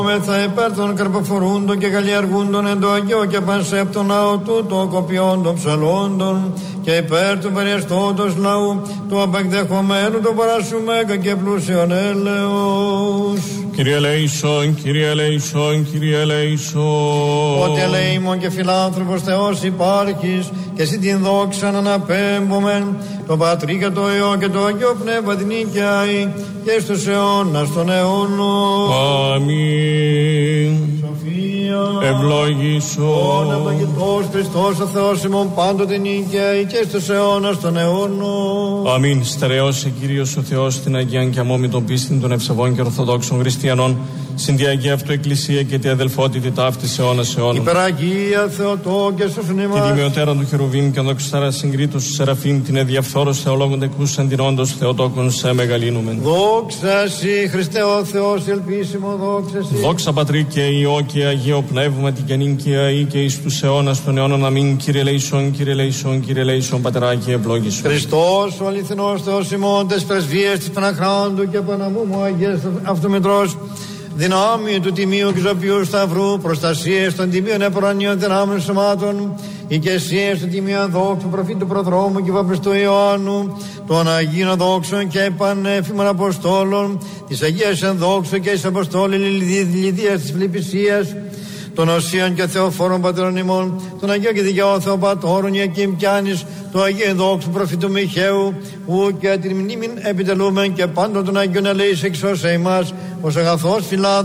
Μεθα υπέρ των καρποφορούντων και καλλιεργούντων εν το Αγίο και πανσέπτων ναό τούτο κοπιών ψαλόντων και υπέρ του περιεστώτος λαού του απεκδεχομένου το παρασουμέκα και πλούσιον έλεος. Κύριε ελέησον, Κύριε ελέησον, Κύριε ελέησον. Ότι ελεήμων και φιλάνθρωπος Θεός υπάρχεις και εσύ την δόξα να αναπέμπομεν το Πατρί και το Υιό και το Αγίο Πνεύμα την νοικιάει και στους αιώνας των αιώνων. Αμήν. Σοφία ευλόγησον. Οναπαγητός Χριστός ο Θεός ημών πάντοτε νικαίει και στους αιώνας των αιώνων. Αμήν. Στερεώσε Κύριος ο Θεός την Αγίαν και αμόμητον πίστην των ευσεβών και ορθοδόξων χριστιανών, συν τη Αγία Αυτού Εκκλησία και τη αδελφότητα ταύτης αιώνας αιώνων. Υπεραγία Θεοτό και σώσον ημάς. Και τιμιωτέραν του Χερουβίμ και δοξάρα συγκρίτως του Σεραφείμ, την εδιαφθόρος θεολόγων τεκούς αντινόντος Θεοτόκον σε μεγαλύνομεν. Δόξα σοι Χριστέ ο Θεός ελπίσιμο, δόξα σοι. Δόξα Πατρί και Υιό και Αγίο Πνεύμα την καινήν και αή και εις τους αιώνας των αιώνων. Αμήν. Κύριε ελέησον, Κύριε ελέησον, Κύριε ελέησον, Πατεράκη ευλόγησον. Χριστός ο αληθινός Θεός ημών, τες πρεσβείες της Παναχράντου και Παναμούμου Αγίας Αυτομητρός, δυνάμει του Τιμίου Ξοποιού Σταυρού, προστασίες των Τιμίων Επουρανίων δυνάμεων σωμάτων, οικεσίες του Τιμίου Δόξου Προφήτου Προδρόμου και Βαπτιστού Ιωάννου, των Αγίων Δόξων και Επανέφημων Αποστόλων, της Αγίας Ενδόξου και της Αποστόλη Λιδίας της Φιλιππισίας, των Οσίων και Θεοφόρων Πατέρων ημών, των Αγίων και Δικαιών Θεοπατώρων Ιακήμ Κιάνης, του Αγίου Δόξου Προφήτου Μιχαίου, ου και την μνήμην επιτελούμεν και πάντων των Αγίων ελέης εξώσε ημάς, ως αγαθός φιλά